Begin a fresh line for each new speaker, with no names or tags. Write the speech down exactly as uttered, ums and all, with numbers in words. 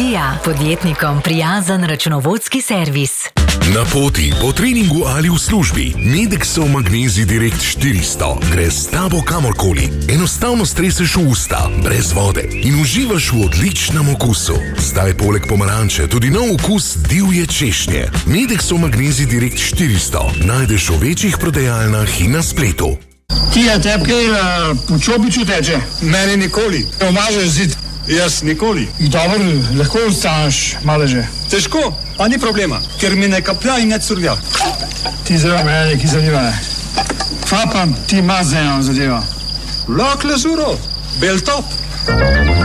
Dija, podjetnikom prijazen računovodski servis.
Na poti, po treningu ali v službi, Medexov Magnezij Direkt štiristo gre s tabo kamorkoli. Enostavno streseš v usta, brez vode in uživaš v odličnem okusu. Zdaj poleg pomaranče tudi nov okus divje češnje. Medexov Magnezij Direkt štiristo najdeš v večjih prodajalnah in na spletu.
Tija, tebi kaj uh, po čopiču teče?
Meni nikoli.
Omažeš zid?
Jaz nikoli.
Dobro, lahko ostaneš maleže.
Težko, a ni problema, ker mi ne kaplja in ne curlja.
Ti zelo me neki zanima. Kva pa ti ima za eno zadevo?
Lak lezuro, bel top.